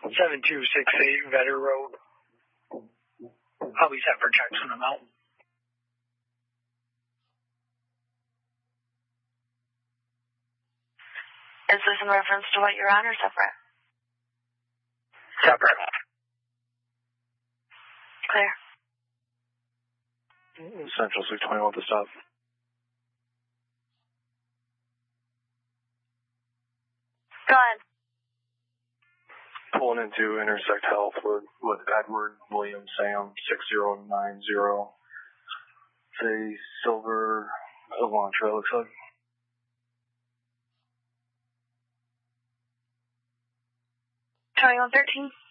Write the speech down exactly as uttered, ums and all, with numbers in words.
seven two six eight Vetter Road. I'll be set for checks when I'm out. Is this in reference to what you're on or separate? Separate. Clear. Central six twenty-one to stop. Go ahead. Pulling into Intersect Health with, with Edward William Sam six zero nine zero. It's a silver Elantra, looks like. twenty-one thirteen.